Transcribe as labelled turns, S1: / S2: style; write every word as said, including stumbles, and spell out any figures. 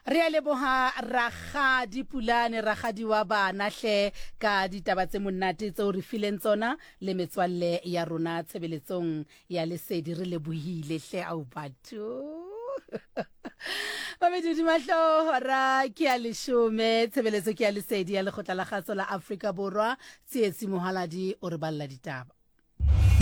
S1: Re a leboha Rakgadi Pulane, Rakgadi wa bana hle ka ditaba tse monate tseo re fileng tsona le metswalle ya rona tshebeletsong ya Lesedi. Re lebohile hle au batho Babedi mahlo hora ke ya leshome, tshebeletso ke ya Lesedi ya Lekgotla la Kgaso la Afrika Borwa. Tsietsi Mohaladi o re balla ditaba.